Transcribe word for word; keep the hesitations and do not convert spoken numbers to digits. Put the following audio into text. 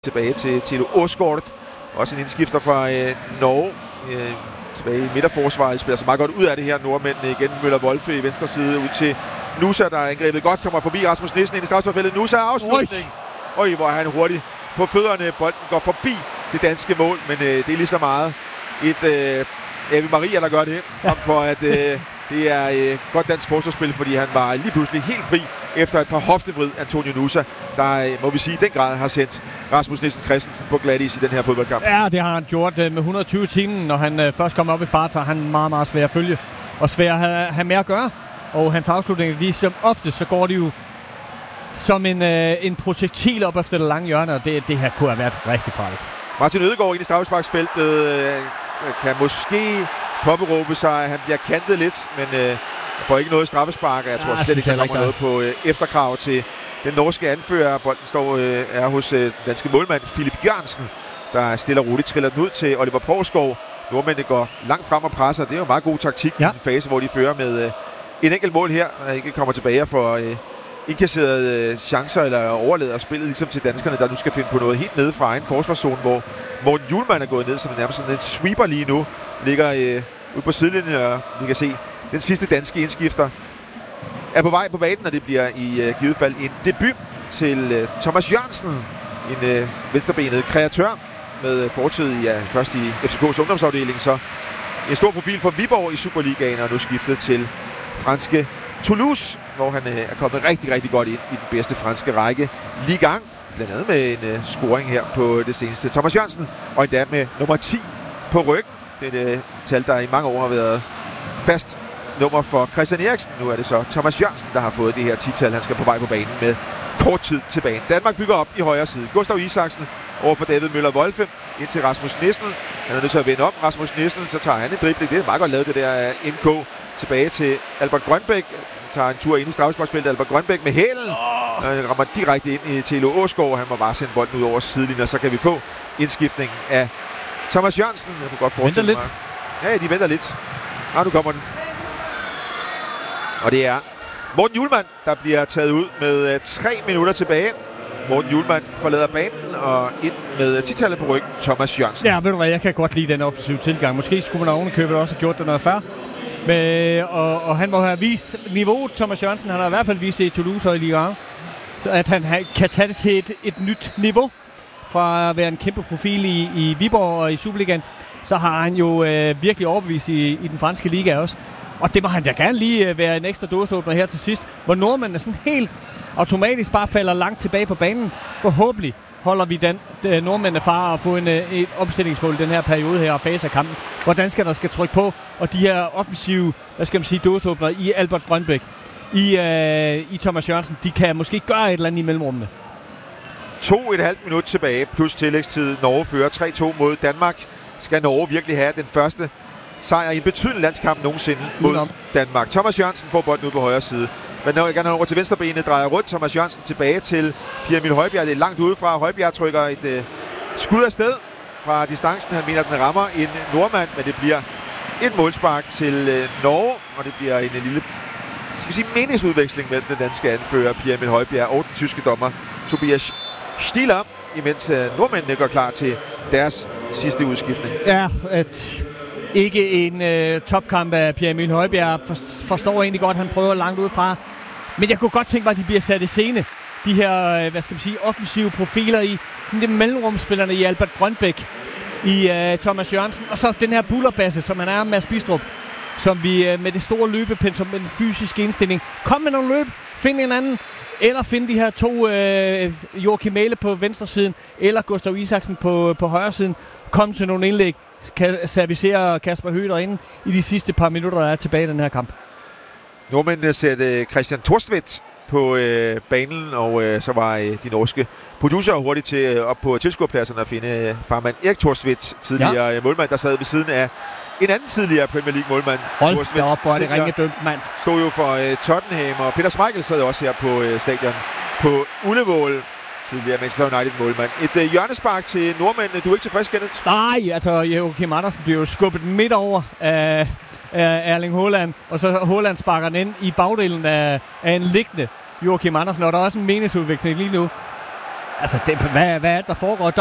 Tilbage til Tilo Åsgaard, også en indskifter fra øh, Norge, øh, tilbage i midterforsvaret, spiller så meget godt ud af det her. Nordmændene igen, Møller Wolfe i venstre side ud til Nusa, der er angrebet godt, kommer forbi Rasmus Nissen ind i strafsparkfeltet. Nusa afslutning. Oj, hvor er han hurtig på fødderne. Bolden går forbi det danske mål, men øh, det er lige så meget et øh, Ave Maria, der gør det, frem for at øh, det er øh, godt dansk forsvarsspil, fordi han var lige pludselig helt fri efter et par hoftevrid, Antonio Nusa, der må vi sige i den grad har sendt Rasmus Nissen Christensen på glatis i den her fodboldkamp. Ja, det har han gjort med et hundrede og tyve timen, når han øh, først kommer op i fart, så er han meget, meget svær at følge og svær at have, have med at gøre. Og hans afslutninger, de som ofte, så går de jo som en, øh, en projektil op efter det lange hjørne, og det, det her kunne have været rigtig farligt. Martin Ødegaard ind i straffesparksfeltet øh, kan måske påberåbe sig, at han bliver kantet lidt, men øh, får ikke noget straffespark, og jeg tror ja, slet ikke, han kommer noget på øh, efterkrav til den norske anfører. Bolden står øh, er hos øh, danske målmand Philip Jørgensen, der stille og roligt triller den ud til Oliver Poulsgaard. Nordmændene går langt frem og presser. Det er jo meget god taktik ja. i en fase, hvor de fører med øh, en enkelt mål her, og ikke kommer tilbage for øh, indkasserede øh, chancer eller overlader spillet ligesom til danskerne, der nu skal finde på noget helt nede fra egen forsvarszone, hvor Morten Hjulmand er gået ned som nærmest sådan en sweeper lige nu. Ligger øh, ude på sidelinjen, og vi kan se den sidste danske indskifter er på vej på banen, og det bliver i uh, givet fald en debut til uh, Thomas Jørgensen, en uh, venstrebenet kreatør med uh, fortid ja, først i F C K's ungdomsafdeling, så en stor profil for Viborg i Superligaen, og nu skiftet til franske Toulouse, hvor han uh, er kommet rigtig, rigtig godt ind i den bedste franske række Ligue et, blandt andet med en uh, scoring her på det seneste. Thomas Jørgensen, og endda med nummer ti på ryggen. Det er et uh, tal, der i mange år har været fast nummer for Christian Eriksen. Nu er det så Thomas Jørgensen, der har fået det her ti-tal. Han skal på vej på banen med kort tid til banen. Danmark bygger op i højre side. Gustav Isaksen over for David Møller Wolfe ind til Rasmus Nissen. Han er nødt til at vende om. Rasmus Nissen, så tager han en dribling. Det er meget godt lavet, det der af N K. Tilbage til Albert Grønbæk. Tager en tur ind i straffesparksfeltet. Albert Grønbæk med hælen. Oh. Han rammer direkte ind i Tilo Åsgaard. Han må bare sende bolden ud over sidelinjen, og så kan vi få indskiftningen af Thomas Jørgensen. Jeg kunne godt forestille mig. Ja, de venter lidt. Ah, nu kommer den. Og det er Morten Hjulmand, der bliver taget ud med tre minutter tilbage. Morten Hjulmand forlader banen og ind med ti-tallet på ryggen, Thomas Jørgensen. Ja, ved du hvad, jeg kan godt lide den offensive tilgang. Måske skulle man ovenikøbet også have gjort det noget før. Men, og, og han må have vist niveauet, Thomas Jørgensen. Han har i hvert fald vist det i Toulouse og i Ligue et. Så at han, han kan tage det til et, et nyt niveau. Fra at være en kæmpe profil i, i Viborg og i Superligaen, så har han jo øh, virkelig overbevist i, i den franske liga også. Og det må han da gerne lige være en ekstra dåseåbner her til sidst, hvor nordmændene sådan helt automatisk bare falder langt tilbage på banen. Forhåbentlig holder vi den nordmændene far at få en, et opstillingsmål i den her periode her og fase af kampen, hvor danskerne skal trykke på, og de her offensive, hvad skal man sige, dåseåbnere i Albert Grønbæk, i, øh, i Thomas Jørgensen, de kan måske gøre et eller andet i mellemrummene. To og et halvt minut tilbage, plus tillægstid. Norge fører tre to mod Danmark. Skal Norge virkelig have den første sejr i en betydelig landskamp nogensinde mod Udenom. Danmark. Thomas Jørgensen får bolden ud på højre side. Men når jeg gerne over til venstrebenet, drejer rundt. Thomas Jørgensen tilbage til Pierre Emil Højbjerg. Det er langt udefra. Højbjerg trykker et øh, skud afsted fra distancen. Han mener, at den rammer en nordmand, men det bliver et målspark til øh, Norge. Og det bliver en øh, lille skal vi sige, meningsudveksling mellem den danske anfører Pierre Emil Højbjerg og den tyske dommer Tobias Stieler, imens øh, nordmændene går klar til deres sidste udskiftning. Ja, et ikke en øh, topkamp af Pierre Emil Højbjerg. For, forstår egentlig godt, at han prøver langt udefra. Men jeg kunne godt tænke mig, at de bliver sat i scene. De her, øh, hvad skal man sige, offensive profiler i de mellemrumspillerne i Albert Grønbæk, i øh, Thomas Jørgensen, og så den her bullerbasse, som han er med Mads Bistrup, som vi øh, med det store løbepensum, med den fysiske indstilling, kom med nogle løb, find en anden, eller finde de her to, øh, Joachim Mæhle på venstre siden, eller Gustav Isaksen på, på højre siden, kom til nogle indlæg, kan servicere Kasper Høgh derinde i de sidste par minutter, der er tilbage i den her kamp. Nordmændene sætte Christian Thorstvedt på øh, banen, og øh, så var øh, de norske producer hurtigt til øh, op på tilskuerpladsen at finde øh, farmand Erik Thorstvedt, tidligere ja. målmand, der sad ved siden af en anden tidligere Premier League målmand. Hold da op, hvor er det ringe dømt, mand. Stod jo for øh, Tottenham, og Peter Schmeichel sad også her på øh, stadion på Ullevål. Tidligere Manchester United-målmand. Et øh, hjørnespark til nordmændene. Du er ikke tilfreds, Kenneth? Nej, altså Joachim Andersen bliver jo skubbet midt over af, af Erling Haaland, og så Haaland sparker den ind i bagdelen af, af en liggende Joachim Andersen, og der er også en meningsudveksling lige nu. Altså, det, hvad, hvad er det, der foregår?